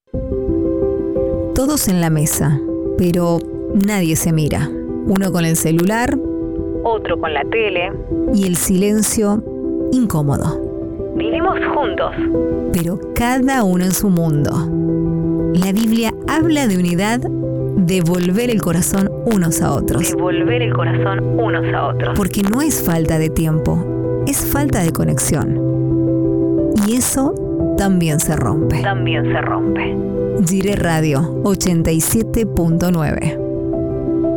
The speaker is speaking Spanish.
Todos en la mesa, pero nadie se mira. Uno con el celular, otro con la tele. y el silencio incómodo. Vivimos juntos. Pero cada uno en su mundo. La Biblia habla de unidad, de volver el corazón unos a otros. De volver el corazón unos a otros. Porque no es falta de tiempo, es falta de conexión. Y eso también se rompe. También se rompe. Gire Radio 87.9.